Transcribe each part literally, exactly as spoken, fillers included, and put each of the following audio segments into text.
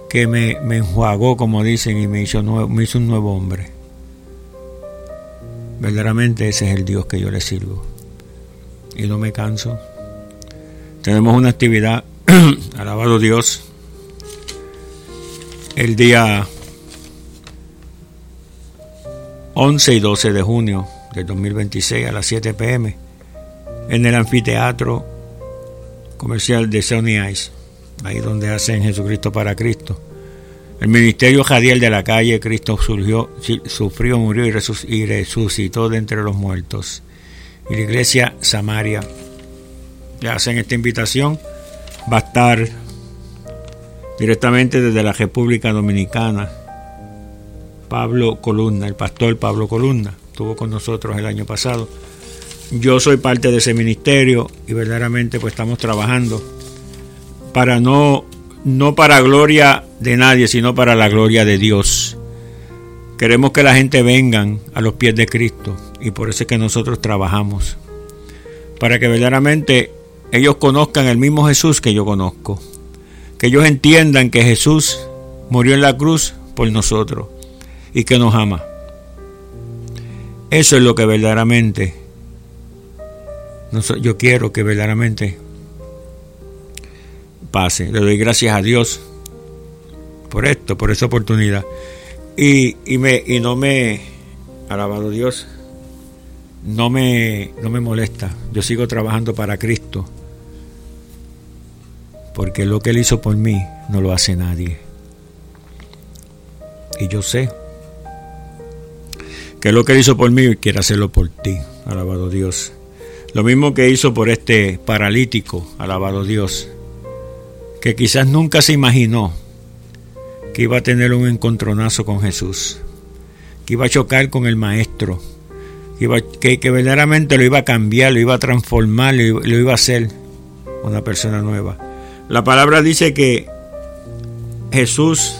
que me, me enjuagó, como dicen, y me hizo, nuevo, me hizo un nuevo hombre. Verdaderamente ese es el Dios que yo le sirvo. Y no me canso. Tenemos una actividad, alabado Dios, el día once y doce de junio del dos mil veintiséis a las siete pe eme en el anfiteatro comercial de Sony Ice, ahí donde hacen Jesucristo para Cristo. El ministerio Jadiel de la calle Cristo surgió, sufrió, murió y, resuc- y resucitó de entre los muertos. Y la iglesia Samaria le hacen esta invitación. Va a estar directamente desde la República Dominicana Pablo Columna, el pastor Pablo Columna, estuvo con nosotros el año pasado. Yo soy parte de ese ministerio y verdaderamente pues estamos trabajando para no, no para gloria de nadie, sino para la gloria de Dios. Queremos que la gente vengan a los pies de Cristo y por eso es que nosotros trabajamos, para que verdaderamente ellos conozcan el mismo Jesús que yo conozco, que ellos entiendan que Jesús murió en la cruz por nosotros y que nos ama. Eso es lo que verdaderamente yo quiero que verdaderamente pase. Le doy gracias a Dios por esto, por esa oportunidad. Y, y, me, y no me, alabado Dios, no me, no me molesta. Yo sigo trabajando para Cristo, porque lo que Él hizo por mí no lo hace nadie. Y yo sé que lo que Él hizo por mí quiere hacerlo por ti, alabado Dios. Lo mismo que hizo por este paralítico, alabado Dios, que quizás nunca se imaginó que iba a tener un encontronazo con Jesús, que iba a chocar con el Maestro, que, iba, que, que verdaderamente lo iba a cambiar, lo iba a transformar, lo, lo iba a hacer una persona nueva. La palabra dice que Jesús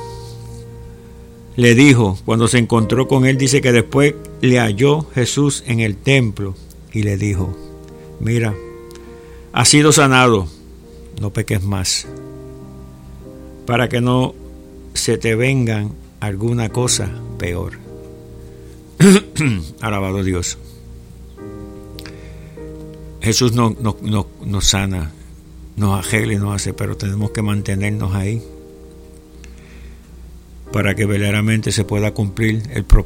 le dijo, cuando se encontró con él, dice que después le halló Jesús en el templo y le dijo: mira, has sido sanado, no peques más, para que no se te vengan alguna cosa peor. Alabado Dios. Jesús nos no, no, no sana, nos arregla y nos hace, pero tenemos que mantenernos ahí para que verdaderamente se pueda cumplir el propósito